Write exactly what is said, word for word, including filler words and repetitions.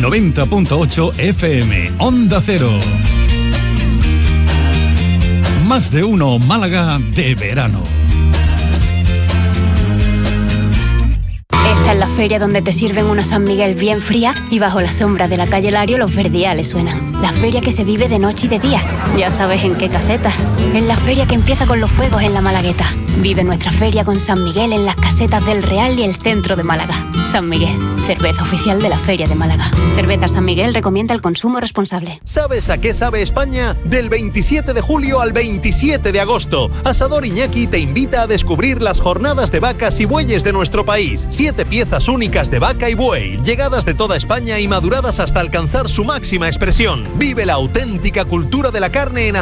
noventa punto ocho F M, Onda Cero. Más de uno Málaga de verano. Esta es la feria donde te sirven una San Miguel bien fría y bajo la sombra de la calle Lario los verdiales suenan. La feria que se vive de noche y de día. Ya sabes en qué casetas. Es la feria que empieza con los fuegos en la Malagueta. Vive nuestra feria con San Miguel en las casetas del Real y el centro de Málaga. San Miguel, cerveza oficial de la Feria de Málaga. Cerveza San Miguel recomienda el consumo responsable. ¿Sabes a qué sabe España? Del veintisiete de julio al veintisiete de agosto. Asador Iñaki te invita a descubrir las jornadas de vacas y bueyes de nuestro país. Siete piezas únicas de vaca y buey, llegadas de toda España y maduradas hasta alcanzar su máxima expresión. Vive la auténtica cultura de la carne en